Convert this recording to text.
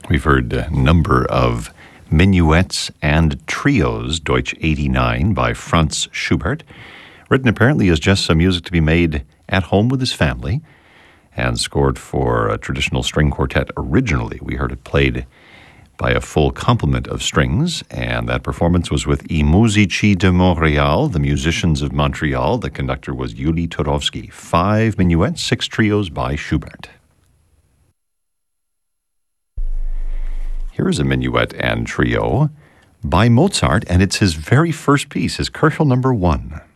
We've heard a number of minuets and trios, Deutsch 89 by Franz Schubert, written apparently as just some music to be made at home with his family and scored for a traditional string quartet originally. We heard it played by a full complement of strings, and that performance was with I Musici de Montréal, the Musicians of Montreal. The conductor was Yuli Turovsky. 5 minuets, 6 trios by Schubert. Here's a minuet and trio by Mozart, and it's his very first piece, his Köchel number 1.